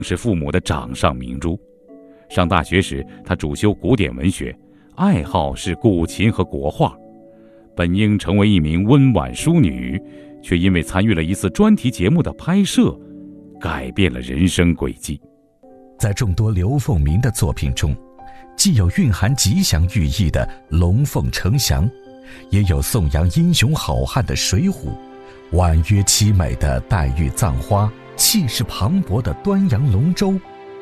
是父母的掌上明珠。上大学时，他主修古典文学，爱好是古琴和国画。本应成为一名温婉淑女，却因为参与了一次专题节目的拍摄，改变了人生轨迹。 在众多刘凤鸣的作品中，既有蕴含吉祥寓意的《龙凤呈祥》，也有颂扬英雄好汉的《水浒》，婉约凄美的《黛玉葬花》，气势磅礴的《端阳龙舟》。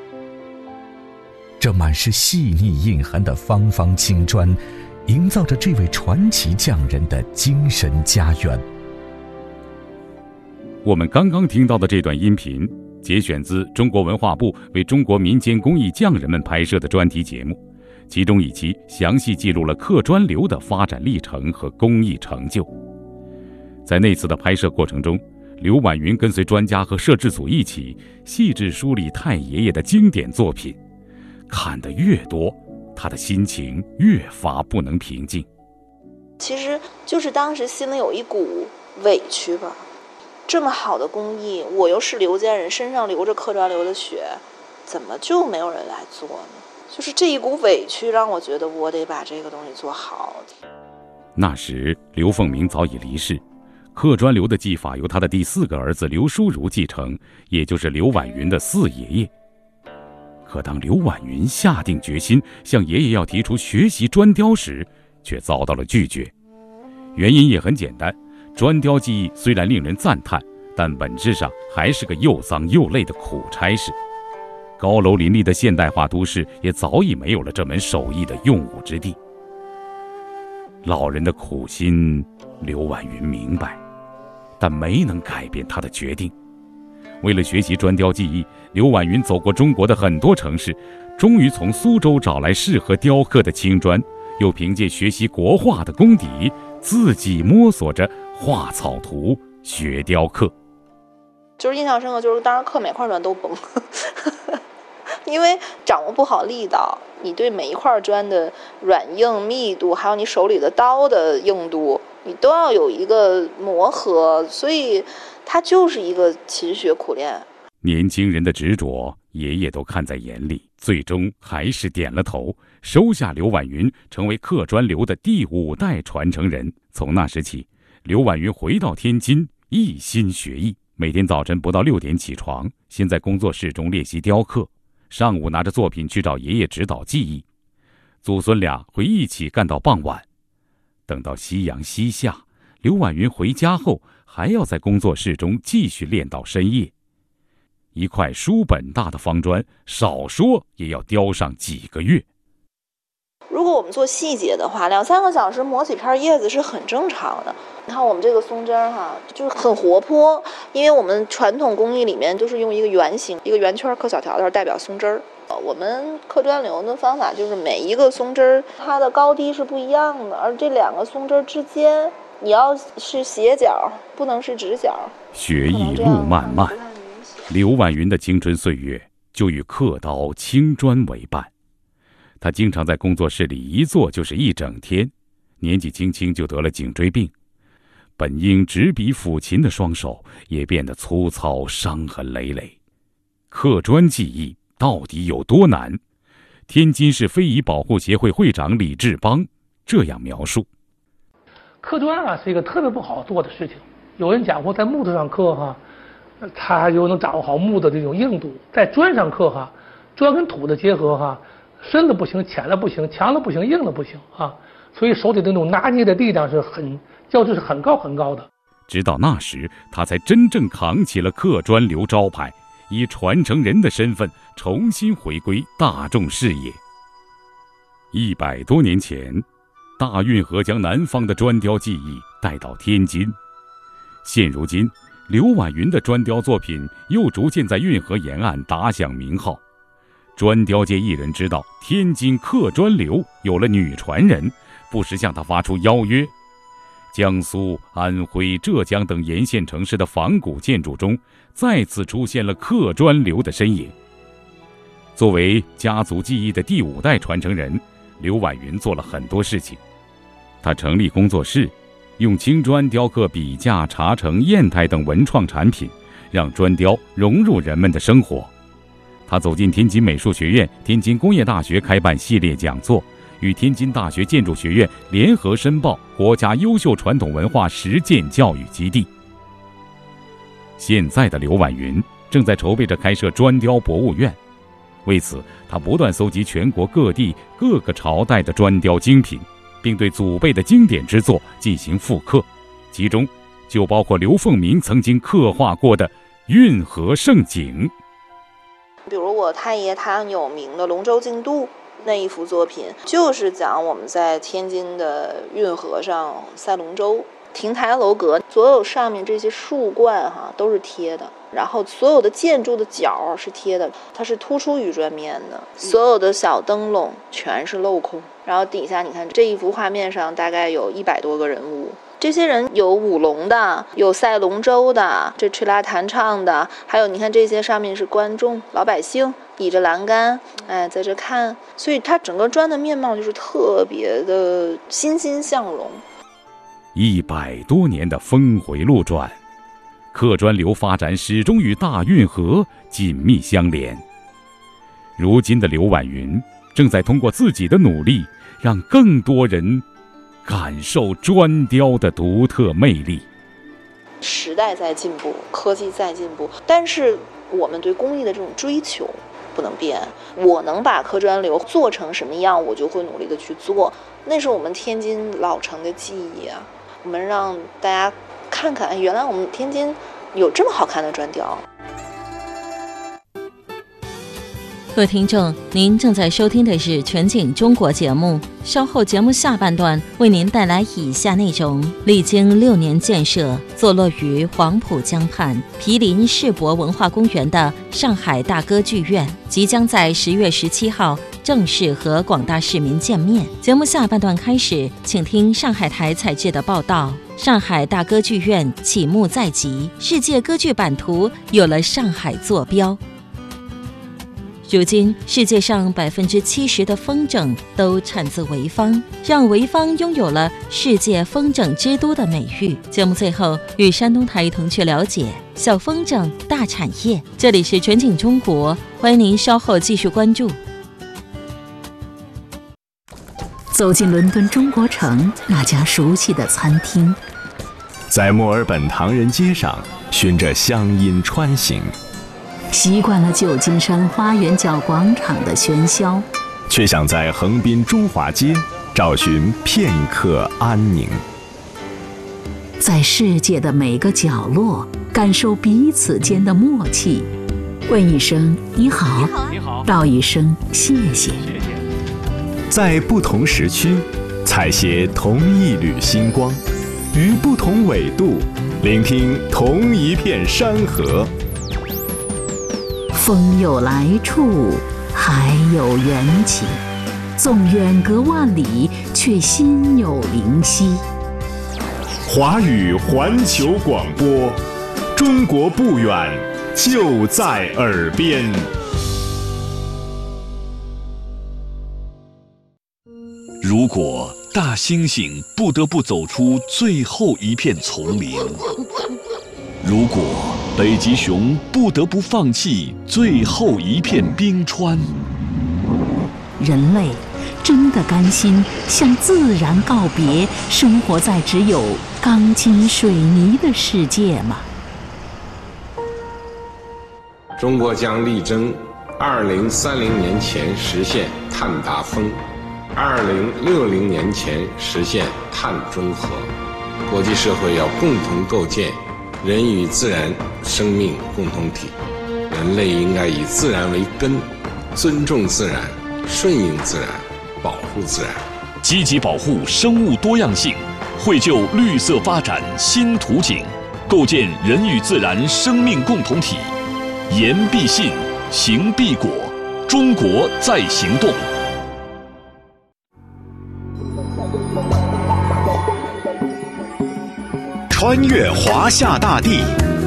这满是细腻印痕的方方青砖，营造着这位传奇匠人的精神家园。 我们刚刚听到的这段音频节选自中国文化部为中国民间工艺匠人们拍摄的专题节目，其中一期详细记录了刻砖流的发展历程和工艺成就。在那次的拍摄过程中，刘婉云跟随专家和摄制组一起细致梳理太爷爷的经典作品，看得越多，他的心情越发不能平静。 其实就是当时心里有一股委屈吧，这么好的工艺，我又是刘家人，身上流着刻砖流的血，怎么就没有人来做呢？就是这一股委屈让我觉得我得把这个东西做好。 那时刘凤鸣早已离世，刻砖流的技法由他的第4个儿子刘书儒继承，也就是刘婉云的4爷爷。可当刘婉云下定决心向爷爷要提出学习砖雕时，却遭到了拒绝。原因也很简单，砖雕技艺虽然令人赞叹，但本质上还是个又脏又累的苦差事。高楼林立的现代化都市也早已没有了这门手艺的用武之地。老人的苦心，刘婉云明白，但没能改变他的决定。为了学习砖雕技艺，刘婉云走过中国的很多城市，终于从苏州找来适合雕刻的青砖，又凭借学习国画的功底，自己摸索着画草图，学雕刻。 就是印象深刻，就是当时刻每块砖都崩因为掌握不好力道，你对每一块砖的软硬密度，还有你手里的刀的硬度，你都要有一个磨合，所以它就是一个勤学苦练。 年轻人的执着，爷爷都看在眼里，最终还是点了头，收下刘婉云成为刻砖流的第5代传承人。从那时起，刘婉云回到天津，一心学艺，每天早晨不到6点起床，先在工作室中练习雕刻，上午拿着作品去找爷爷指导技艺，祖孙俩会一起干到傍晚。等到夕阳西下，刘婉云回家后还要在工作室中继续练到深夜。一块书本大的方砖，少说也要雕上几个月。 如果我们做细节的话，2、3个小时磨几片叶子是很正常的。你看我们这个松针就是很活泼，因为我们传统工艺里面都是用一个圆形，一个圆圈刻小条条代表松针。我们刻砖流的方法就是每一个松针它的高低是不一样的，而这2个松针之间你要是斜角，不能是直角。 学艺路漫漫，刘婉云的青春岁月就与刻刀青砖为伴。他经常在工作室里一坐就是一整天，年纪轻轻就得了颈椎病，本应执笔抚琴的双手也变得粗糙，伤痕累累。刻砖技艺到底有多难？天津市非遗保护协会会长李志邦这样描述： 刻砖是一个特别不好做的事情。有人讲过，在木头上刻它又能掌握好木的这种硬度；在砖上刻砖跟土的结合深了不行，浅了不行，强了不行，硬了不行所以手里的那种拿捏的力量较值是很高很高的。 直到那时，他才真正扛起了刻砖流招牌，以传承人的身份重新回归大众视野。100多年前，大运河将南方的砖雕技艺带到天津。现如今，刘婉云的砖雕作品又逐渐在运河沿岸打响名号。砖雕界艺人知道天津刻砖流有了女传人，不时向他发出邀约。江苏、安徽、浙江等沿线城市的仿古建筑中再次出现了刻砖流的身影。作为家族技艺的第5代传承人，刘婉云做了很多事情。他成立工作室，用青砖雕刻笔架、茶城、砚台等文创产品，让砖雕融入人们的生活。 他走进天津美术学院、天津工业大学开办系列讲座，与天津大学建筑学院联合申报国家优秀传统文化实践教育基地。现在的刘婉云正在筹备着开设砖雕博物院，为此他不断搜集全国各地各个朝代的砖雕精品，并对祖辈的经典之作进行复刻，其中就包括刘凤鸣曾经刻画过的运河盛景。 比如我太爷他很有名的龙舟竞渡那一幅作品，就是讲我们在天津的运河上赛龙舟。亭台楼阁所有上面这些树冠都是贴的，然后所有的建筑的角是贴的，它是突出于砖面的，所有的小灯笼全是镂空，然后底下你看这一幅画面上大概有100多个人物，这些人有舞龙的，有赛龙舟的，这吹拉弹唱的，还有你看这些上面是观众老百姓倚着栏杆在这看，所以它整个砖的面貌就是特别的欣欣向荣。 100多年的峰回路转，刻砖流发展始终与大运河紧密相连。如今的刘婉云正在通过自己的努力，让更多人感受砖雕的独特魅力。 时代在进步，科技在进步，但是我们对工艺的这种追求不能变。我能把刻砖流做成什么样，我就会努力的去做，那是我们天津老城的记忆啊。我们让大家看看，原来我们天津有这么好看的砖雕。 各位听众，您正在收听的是全景中国节目，稍后节目下半段为您带来以下内容。历经6年建设，坐落于黄浦江畔毗邻世博文化公园的上海大歌剧院，即将在10月17号正式和广大市民见面。节目下半段开始，请听上海台采制的报道。上海大歌剧院启幕在即，世界歌剧版图有了上海坐标。如今，世界上70%的风筝都产自潍坊，让潍坊拥有了世界风筝之都的美誉。节目最后，与山东台一同去了解小风筝大产业。这里是全景中国，欢迎您稍后继续关注。 走进伦敦中国城那家熟悉的餐厅， 在墨尔本唐人街上循着乡音穿行， 习惯了旧金山花园角广场的喧嚣， 却想在横滨中华街找寻片刻安宁。 在世界的每个角落感受彼此间的默契，问一声你好，道一声谢谢。 在不同时区采撷同一缕星光，于不同纬度聆听同一片山河。 风有来处，海有缘起，纵远隔万里，却心有灵犀。 华语环球广播，中国不远，就在耳边。 如果大猩猩不得不走出最后一片丛林，如果北极熊不得不放弃最后一片冰川， 人类真的甘心向自然告别，生活在只有钢筋水泥的世界吗？ 中国将力争2030年前实现碳达峰，2060年前实现碳中和。国际社会要共同构建人与自然生命共同体，人类应该以自然为根，尊重自然，顺应自然，保护自然， 积极保护生物多样性，绘就绿色发展新图景，构建人与自然生命共同体。言必信，行必果，中国在行动。 穿越华夏大地，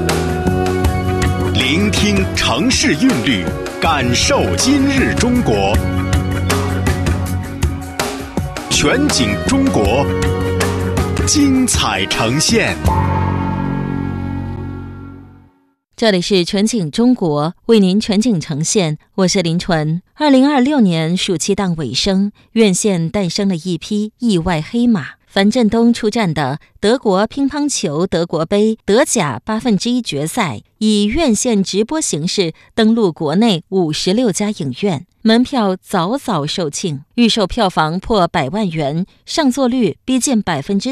聆听城市韵律，感受今日中国。全景中国，精彩呈现。 这里是全景中国，为您全景呈现，我是林纯。2026年暑期档尾声，院线诞生了一匹意外黑马。樊振东出战的德国乒乓球德国杯德甲1/8决赛，以院线直播形式登陆国内56家影院，门票早早售罄，预售票房破100万元，上座率逼近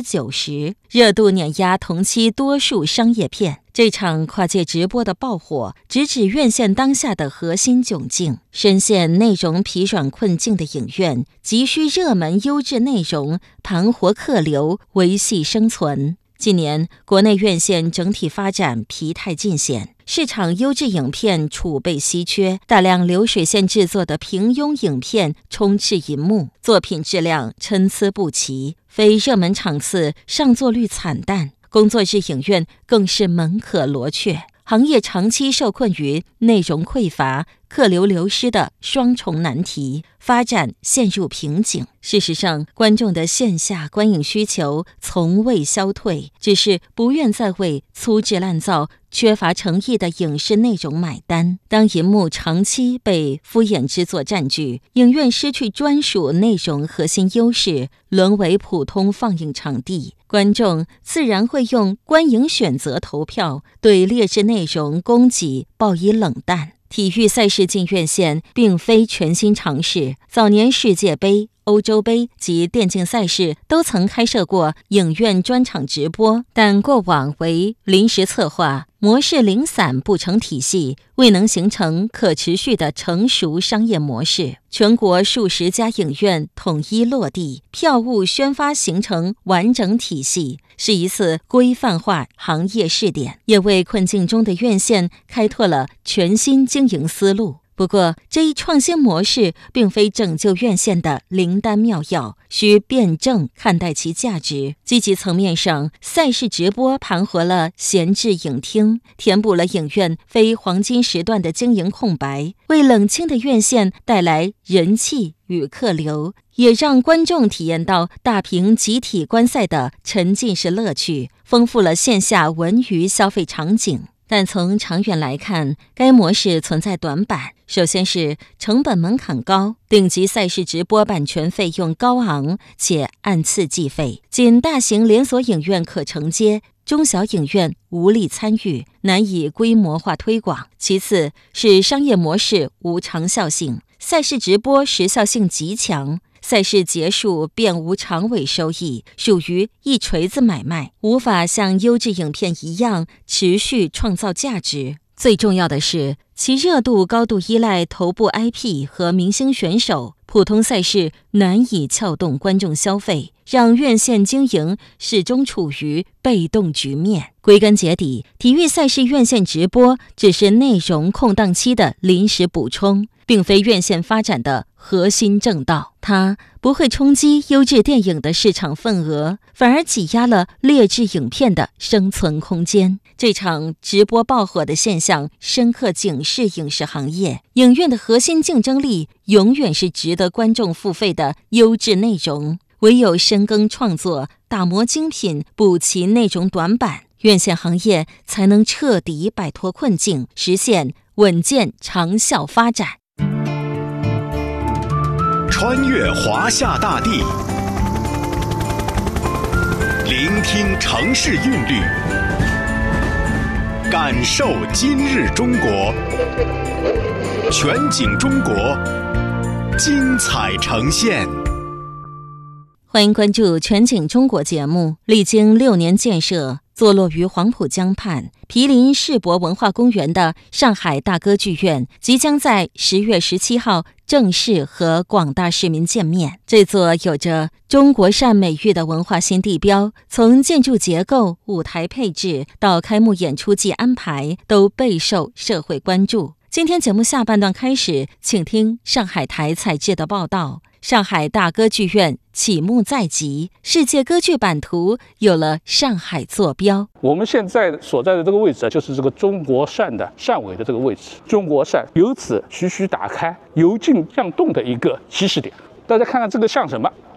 90%，热度碾压同期多数商业片。这场跨界直播的爆火，直指院线当下的核心窘境。深陷内容疲软困境的影院，急需热门优质内容盘活客流，维系生存。近年，国内院线整体发展疲态尽显，市场优质影片储备稀缺，大量流水线制作的平庸影片充斥银幕，作品质量参差不齐，非热门场次上座率惨淡。工作日影院更是门可罗雀，行业长期受困于内容匮乏、客流流失的双重难题，发展陷入瓶颈。事实上，观众的线下观影需求从未消退，只是不愿再为粗制滥造、缺乏诚意的影视内容买单。当银幕长期被敷衍之作占据，影院失去专属内容核心优势，沦为普通放映场地，观众自然会用观影选择投票，对劣质内容供给报以冷淡。体育赛事进院线并非全新尝试，早年世界杯、欧洲杯及电竞赛事都曾开设过影院专场直播，但过往为临时策划，模式零散不成体系，未能形成可持续的成熟商业模式。全国数十家影院统一落地，票务宣发形成完整体系，是一次规范化行业试点，也为困境中的院线开拓了全新经营思路。不过，这一创新模式并非拯救院线的灵丹妙药，需辩证看待其价值。积极层面上，赛事直播盘活了闲置影厅，填补了影院非黄金时段的经营空白，为冷清的院线带来人气与客流，也让观众体验到大屏集体观赛的沉浸式乐趣，丰富了线下文娱消费场景。但从长远来看，该模式存在短板。首先是成本门槛高，顶级赛事直播版权费用高昂，且按次计费，仅大型连锁影院可承接，中小影院无力参与，难以规模化推广。其次是商业模式无长效性，赛事直播时效性极强，赛事结束便无长尾收益，属于一锤子买卖，无法像优质影片一样持续创造价值。最重要的是，其热度高度依赖头部 IP 和明星选手，普通赛事难以撬动观众消费，让院线经营始终处于被动局面。归根结底，体育赛事院线直播只是内容空档期的临时补充，并非院线发展的核心正道。它不会冲击优质电影的市场份额，反而挤压了劣质影片的生存空间。这场直播爆火的现象深刻警示影视行业，影院的核心竞争力永远是值得观众付费的优质内容。唯有深耕创作，打磨精品，补齐内容短板，院线行业才能彻底摆脱困境，实现稳健长效发展。 穿越华夏大地，聆听城市韵律，感受今日中国。全景中国，精彩呈现。 欢迎关注全景中国节目。历经6年建设，坐落于黄浦江畔、毗邻世博文化公园的上海大歌剧院，即将在10月17号正式和广大市民见面。这座有着中国扇美誉的文化新地标，从建筑结构、舞台配置到开幕演出季安排，都备受社会关注。今天节目下半段开始，请听上海台采制的报道。上海大歌剧院启幕在即，世界歌剧版图有了上海坐标。 我们现在所在的这个位置就是这个中国扇的扇尾的这个位置，中国扇由此徐徐打开，由静向动的一个起始点。大家看看这个像什么？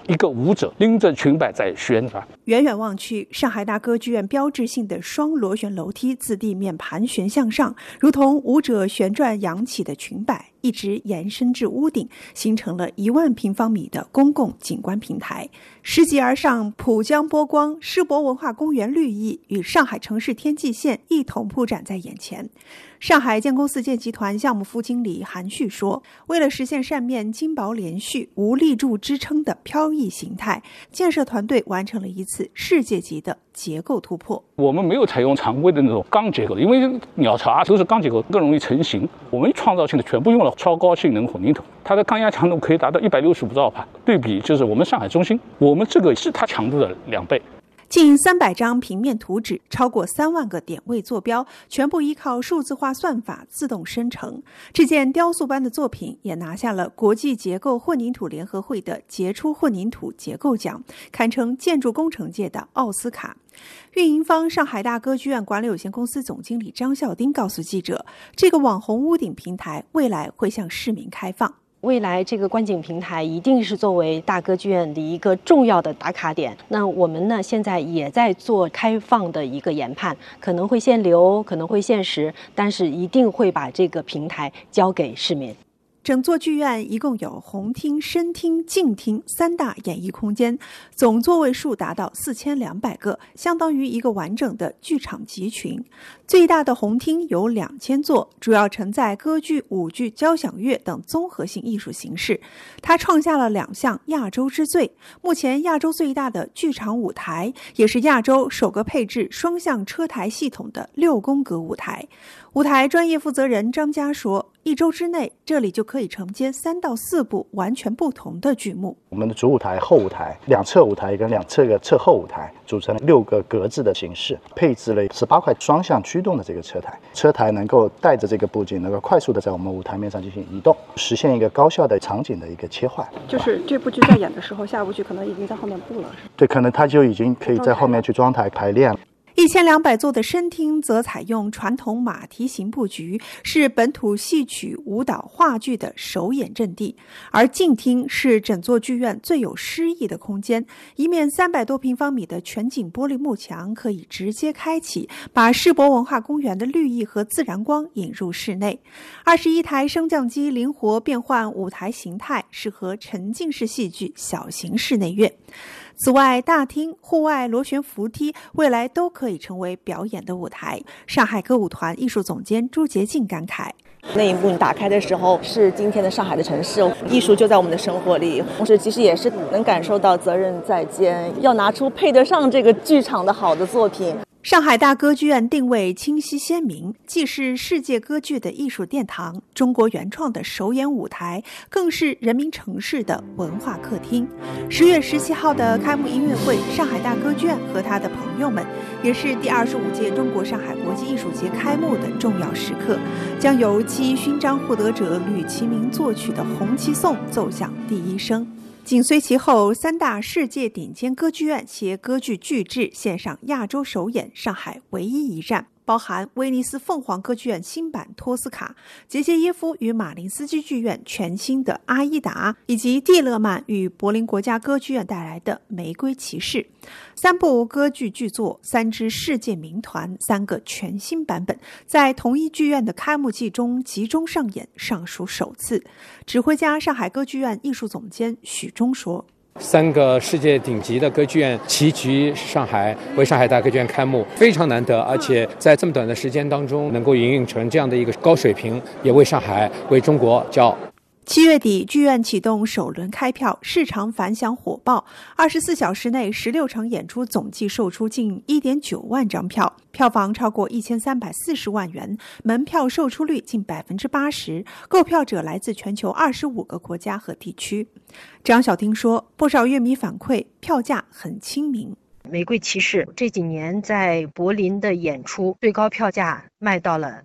一个舞者拎着裙摆在旋转。 远远望去，上海大歌剧院标志性的双螺旋楼梯自地面盘旋向上，如同舞者旋转扬起的裙摆，一直延伸至屋顶，形成了1万平方米的公共景观平台。拾级而上，浦江波光、世博文化公园绿意与上海城市天际线一同铺展在眼前。上海建工四建集团项目副经理韩旭说，为了实现扇面金薄连续、无立柱支撑的飘逸形态，建设团队完成了一次世界级的结构突破。 我们没有采用常规的那种钢结构，因为鸟巢都是钢结构，更容易成型。我们创造性的全部用了超高性能混凝土，它的抗压强度可以达到165兆帕，对比就是我们上海中心，我们这个是它强度的2倍。 近300张平面图纸，超过3万个点位坐标，全部依靠数字化算法自动生成。这件雕塑般的作品也拿下了国际结构混凝土联合会的杰出混凝土结构奖，堪称建筑工程界的奥斯卡。运营方上海大歌剧院管理有限公司总经理张孝丁告诉记者，这个网红屋顶平台未来会向市民开放。 未来这个观景平台一定是作为大歌剧院的一个重要的打卡点。那我们呢，现在也在做开放的一个研判，可能会限流，可能会限时，但是一定会把这个平台交给市民。 整座剧院一共有红厅、深厅、静厅3大演艺空间，总座位数达到4200个，相当于一个完整的剧场集群。最大的红厅有2000座，主要承载歌剧、舞剧、交响乐等综合性艺术形式。它创下了2项亚洲之最，目前亚洲最大的剧场舞台，也是亚洲首个配置双向车台系统的6宫格舞台。舞台专业负责人张佳说，1周之内，这里就可以承接3到4部完全不同的剧目。 我们的主舞台、后舞台、两侧舞台跟2侧的侧后舞台组成6个格子的形式，配置了18块双向驱动的这个车台。车台能够带着这个布景，能够快速的在我们舞台面上进行移动，实现一个高效的场景的一个切换。 就是这部剧在演的时候，下部剧可能已经在后面布了，是吧？ 对，可能它就已经可以在后面去装台排练了。 1200座的深厅则采用传统马蹄形布局，是本土戏曲、舞蹈、话剧的首演阵地。而静厅是整座剧院最有诗意的空间，一面300多平方米的全景玻璃幕墙可以直接开启，把世博文化公园的绿意和自然光引入室内。21台升降机灵活变换舞台形态，适合沉浸式戏剧、小型室内乐。此外，大厅、户外螺旋扶梯未来都可以成为表演的舞台。上海歌舞团艺术总监朱洁静感慨， 那一幕你打开的时候，是今天的上海的城市，艺术就在我们的生活里，同时其实也是能感受到责任在肩，要拿出配得上这个剧场的好的作品。 上海大歌剧院定位清晰鲜明，既是世界歌剧的艺术殿堂，中国原创的首演舞台，更是人民城市的文化客厅。10月17号的开幕音乐会，上海大歌剧院和他的朋友们，也是第25届中国上海国际艺术节开幕的重要时刻，将由其勋章获得者吕其明作曲的《红旗颂》奏响第一声。紧随其后，3大世界顶尖歌剧院携歌剧巨制献上亚洲首演上海唯一一站，包含威尼斯凤凰歌剧院新版托斯卡、杰杰耶夫与马林斯基剧院全新的阿依达，以及蒂勒曼与柏林国家歌剧院带来的玫瑰骑士。3部歌剧巨作，3支世界名团，3个全新版本，在同一剧院的开幕季中集中上演，尚属首次。指挥家上海歌剧院艺术总监许忠说 ，3个世界顶级的歌剧院齐聚上海，为上海大歌剧院开幕，非常难得，而且在这么短的时间当中能够营运成这样的一个高水平，也为上海、为中国骄傲。 7月底，剧院启动首轮开票，市场反响火爆。24小时内16场演出总计售出近 1.9 万张票，票房超过1340万元，门票售出率近 80%， 购票者来自全球25个国家和地区。张晓婷说，不少乐迷反馈票价很亲民。 玫瑰骑士这几年在柏林的演出最高票价卖到了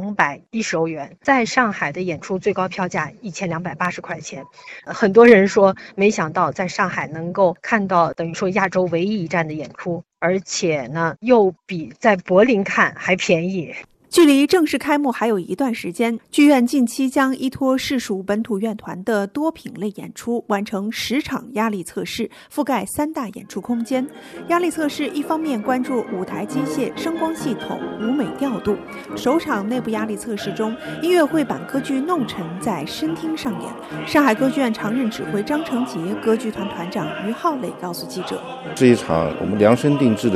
210欧元，在上海的演出最高票价1280块钱。很多人说没想到在上海能够看到等于说亚洲唯一一站的演出，而且呢又比在柏林看还便宜。 距离正式开幕还有一段时间，剧院近期将依托市属本土院团的多品类演出，完成10场压力测试，覆盖3大演出空间。压力测试一方面关注舞台机械、声光系统、舞美调度。首场内部压力测试中，音乐会版歌剧《弄臣》在深厅上演。上海歌剧院常任指挥张成杰、歌剧团团长于浩磊告诉记者：“ 这一场我们量身定制的